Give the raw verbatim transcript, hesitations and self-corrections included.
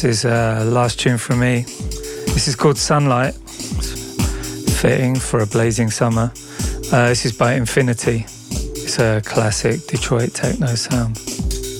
is uh, last tune from me. This is called Sunlight. It's fitting for a blazing summer. Uh, this is by Infinity. It's a classic Detroit techno sound.